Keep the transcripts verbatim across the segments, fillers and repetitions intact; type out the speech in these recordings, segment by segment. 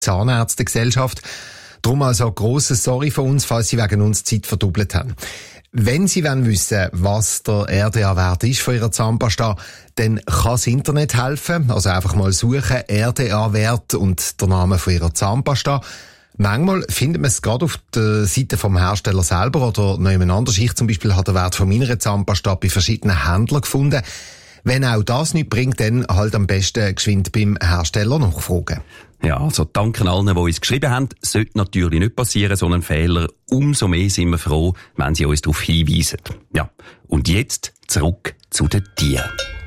Zahnärztegesellschaft. Darum also grosses Sorry von uns, falls Sie wegen uns Zeit verdoppelt haben. Wenn Sie wollen wissen, was der R D A-Wert ist von Ihrer Zahnpasta, dann kann das Internet helfen. Also einfach mal suchen, R D A-Wert und der Name von Ihrer Zahnpasta. Manchmal findet man es gerade auf der Seite vom Hersteller selber oder noch jemand anders. Ich zum Beispiel habe den Wert von meiner Zahnpasta bei verschiedenen Händlern gefunden. Wenn auch das nichts bringt, dann halt am besten geschwind beim Hersteller nachfragen. Ja, also danke allen, die uns geschrieben haben. Sollte natürlich nicht passieren, so ein Fehler. Umso mehr sind wir froh, wenn Sie uns darauf hinweisen. Ja, und jetzt zurück zu den Tieren.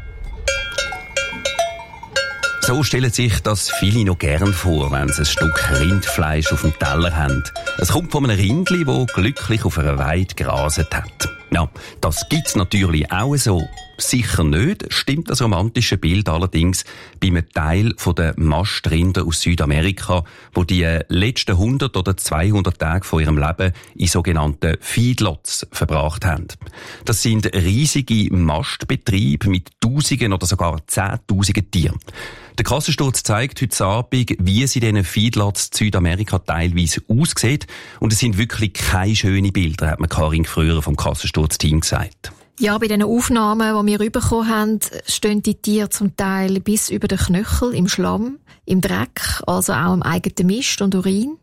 So stellen sich das viele noch gern vor, wenn sie ein Stück Rindfleisch auf dem Teller haben. Es kommt von einem Rindli, das glücklich auf einer Weide graset hat. Ja, das gibt's natürlich auch so. Sicher nicht, stimmt das romantische Bild allerdings bei einem Teil der Mastrinder aus Südamerika, wo die letzten hundert oder zweihundert Tage von ihrem Leben in sogenannten Feedlots verbracht haben. Das sind riesige Mastbetriebe mit Tausenden oder sogar Zehntausenden Tieren. Der Kassensturz zeigt heute Abend, wie es in diesen Feedlots in Südamerika teilweise aussieht. Und es sind wirklich keine schönen Bilder, hat mir Karin früher vom Kassensturz-Team gesagt. Ja, bei den Aufnahmen, die wir bekommen haben, stehen die Tiere zum Teil bis über den Knöchel im Schlamm, im Dreck, also auch im eigenen Mist und Urin.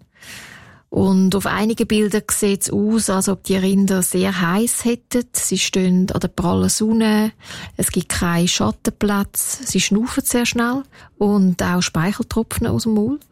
Und auf einigen Bildern sieht es aus, als ob die Rinder sehr heiß hätten. Sie stehen an der prallen Sonne, es gibt keinen Schattenplatz, sie schnaufen sehr schnell und auch Speicheltropfen aus dem Maul.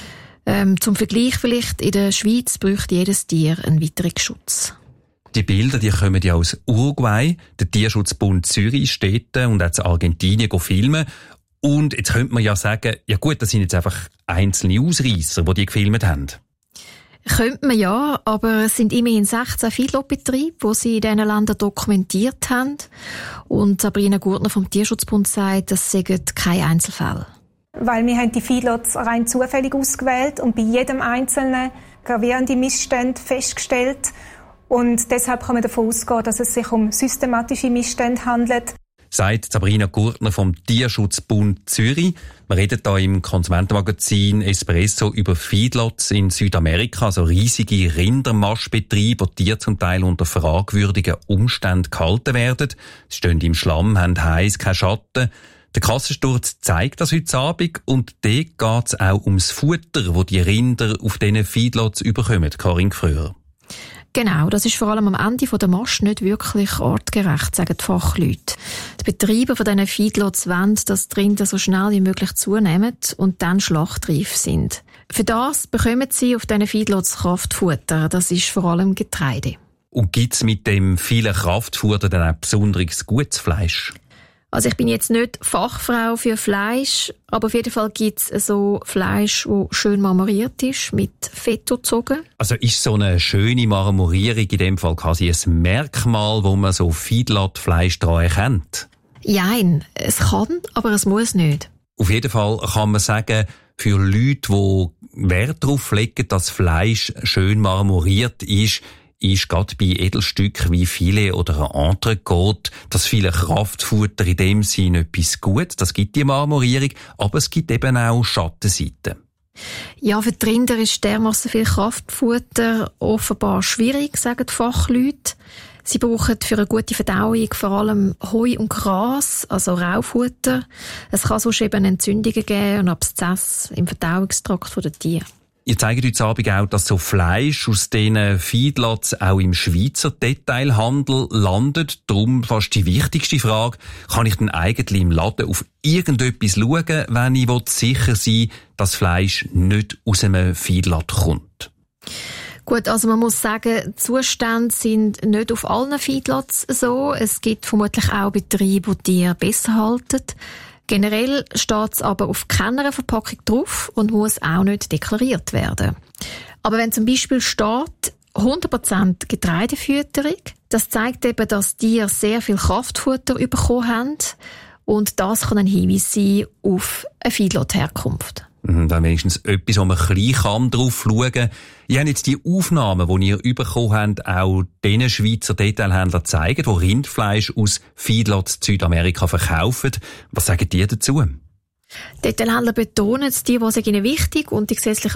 Ähm, zum Vergleich vielleicht, in der Schweiz bräuchte jedes Tier einen Witterungsschutz. Die Bilder, die kommen ja aus Uruguay. Der Tierschutzbund Zürich steht da und auch in Argentinien filmen. Und jetzt könnte man ja sagen, ja gut, das sind jetzt einfach einzelne Ausreisser, die die gefilmt haben. Könnte man ja, aber es sind immerhin sechzehn Feedlot-Betriebe, die sie in diesen Ländern dokumentiert haben. Und Sabrina Gurtner vom Tierschutzbund sagt, das sind keine Einzelfälle. Weil wir haben die Feedlots rein zufällig ausgewählt und bei jedem einzelnen gravierende Missstände festgestellt. Und deshalb kann man davon ausgehen, dass es sich um systematische Missstände handelt. Sagt Sabrina Gurtner vom Tierschutzbund Zürich. Wir reden hier im Konsumentenmagazin Espresso über Feedlots in Südamerika, also riesige Rindermastbetriebe, wo Tiere zum Teil unter fragwürdigen Umständen gehalten werden. Sie stehen im Schlamm, haben heiß, keinen Schatten. Der Kassensturz zeigt das heute Abend und dort geht es auch ums Futter, das die Rinder auf diesen Feedlots überkommen. Karin Fröhr. Genau, das ist vor allem am Ende der Mast nicht wirklich artgerecht, sagen die Fachleute. Die Betreiber von diesen Feedlots wollen, dass die Rinder so schnell wie möglich zunehmen und dann schlachtreif sind. Für das bekommen sie auf diesen Feedlots Kraftfutter, das ist vor allem Getreide. Und gibt es mit dem vielen Kraftfutter dann auch besonderes gutes Fleisch? Also ich bin jetzt nicht Fachfrau für Fleisch, aber auf jeden Fall gibt es so Fleisch, das schön marmoriert ist, mit Fett gezogen. Also ist so eine schöne Marmorierung in dem Fall quasi ein Merkmal, wo man so Feedlot-Fleisch daran erkennt? Nein, es kann, aber es muss nicht. Auf jeden Fall kann man sagen, für Leute, die Wert darauf legen, dass Fleisch schön marmoriert ist, ist gerade bei Edelstücken wie Filet oder ein Entrecôte das viele Kraftfutter in dem Sinne etwas Gutes. Das gibt die Marmorierung, aber es gibt eben auch Schattenseiten. Ja, für die Rinder ist dermassen viel Kraftfutter offenbar schwierig, sagen die Fachleute. Sie brauchen für eine gute Verdauung vor allem Heu und Gras, also Raufutter. Es kann sonst eben Entzündungen geben und Abszesse im Verdauungstrakt der Tiere. Ihr zeigt heute Abend auch, dass so Fleisch aus diesen Feedlots auch im Schweizer Detailhandel landet. Darum fast die wichtigste Frage, kann ich denn eigentlich im Laden auf irgendetwas schauen, wenn ich sicher sein will, dass Fleisch nicht aus einem Feedlot kommt? Gut, also man muss sagen, die Zustände sind nicht auf allen Feedlots so. Es gibt vermutlich auch Betriebe, die Tiere besser halten. Generell steht es aber auf keiner Verpackung drauf und muss auch nicht deklariert werden. Aber wenn zum Beispiel steht, hundert Prozent Getreidefütterung, das zeigt eben, dass die Tiere sehr viel Kraftfutter bekommen haben und das kann ein Hinweis sein auf eine Feedlot-Herkunft. Dann wenigstens etwas, wo man klein kann drauf schauen kann. Ihr habt jetzt die Aufnahmen, die ihr bekommen habt, auch den Schweizer Detailhändlern gezeigt, die Rindfleisch aus Feedlots Südamerika verkaufen. Was sagen die dazu? Die Detailhändler betonen, die, was ihnen wichtig und die gesetzlichen